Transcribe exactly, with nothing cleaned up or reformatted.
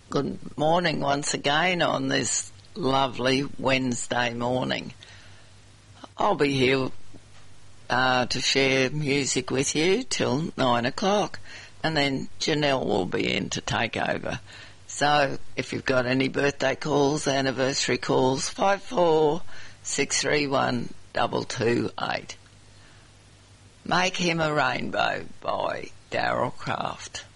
Good morning once again on this lovely Wednesday morning. I'll be here uh, to share music with you till nine o'clock, and then Janelle will be in to take over. So if you've got any birthday calls, anniversary calls, five four six three one double two eight. Make Him a Rainbow by Daryl Craft.